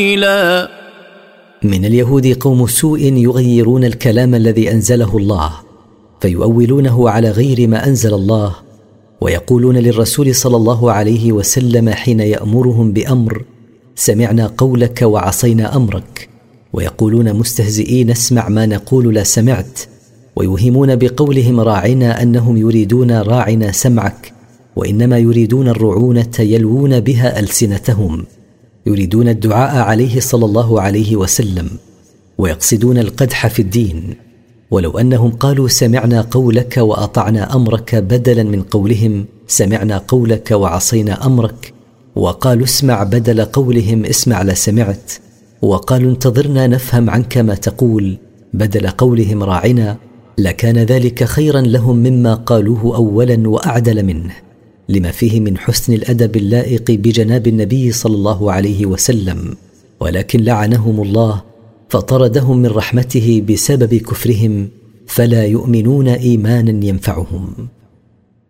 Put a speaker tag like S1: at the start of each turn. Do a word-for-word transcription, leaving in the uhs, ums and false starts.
S1: من اليهود قوم سوء يغيرون الكلام الذي أنزله الله فيؤولونه على غير ما أنزل الله، ويقولون للرسول صلى الله عليه وسلم حين يأمرهم بأمر: سمعنا قولك وعصينا أمرك، ويقولون مستهزئين: اسمع ما نقول لا سمعت، ويوهمون بقولهم راعنا أنهم يريدون راعنا سمعك، وإنما يريدون الرعونة يلوون بها ألسنتهم، يريدون الدعاء عليه صلى الله عليه وسلم، ويقصدون القدح في الدين. ولو أنهم قالوا سمعنا قولك وأطعنا أمرك بدلا من قولهم سمعنا قولك وعصينا أمرك، وقالوا اسمع بدل قولهم اسمع لا سمعت، وقالوا انتظرنا نفهم عنك ما تقول بدل قولهم راعنا، لكان ذلك خيرا لهم مما قالوه أولا وأعدل منه، لما فيه من حسن الأدب اللائق بجناب النبي صلى الله عليه وسلم. ولكن لعنهم الله فطردهم من رحمته بسبب كفرهم، فلا يؤمنون إيمانا ينفعهم.